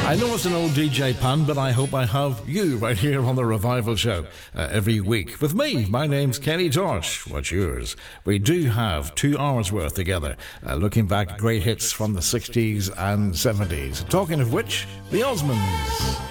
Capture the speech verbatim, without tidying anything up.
I know it's an old D J pun, but I hope I have you right here on the Revival Show uh, every week. With me, my name's Kenny Tosh. What's yours? We do have two hours worth together, uh, looking back at great hits from the sixties and seventies. Talking of which, the Osmonds.